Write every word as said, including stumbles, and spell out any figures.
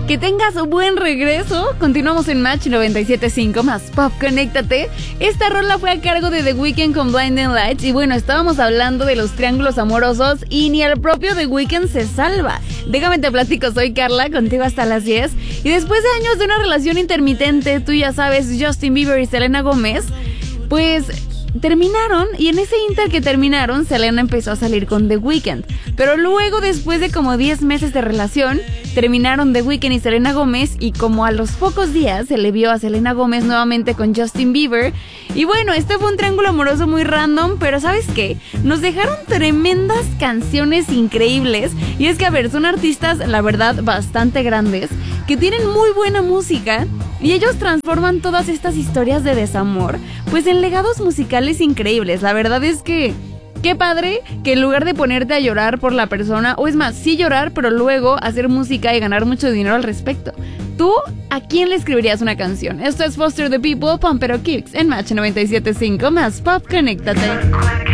Que tengas un buen regreso. Continuamos en Match noventa y siete punto cinco más Pop, conéctate. Esta rola fue a cargo de The Weeknd con Blinding Lights. Y bueno, estábamos hablando de los triángulos amorosos y ni el propio The Weeknd se salva. Déjame te platico, soy Carla, contigo hasta las diez. Y después de años de una relación intermitente, tú ya sabes, Justin Bieber y Selena Gómez, pues terminaron, y en ese inter que terminaron, Selena empezó a salir con The Weeknd. Pero luego, después de como diez meses de relación, terminaron The Weeknd y Selena Gómez, y como a los pocos días se le vio a Selena Gómez nuevamente con Justin Bieber. Y bueno, este fue un triángulo amoroso muy random, pero ¿sabes qué? Nos dejaron tremendas canciones increíbles. Y es que, a ver, son artistas, la verdad, bastante grandes, que tienen muy buena música, y ellos transforman todas estas historias de desamor pues en legados musicales increíbles. La verdad es que qué padre que en lugar de ponerte a llorar por la persona, o es más, sí llorar, pero luego hacer música y ganar mucho dinero al respecto. ¿Tú a quién le escribirías una canción? Esto es Foster the People, Pump It Up Kicks en Match noventa y siete punto cinco más Pop, conéctate.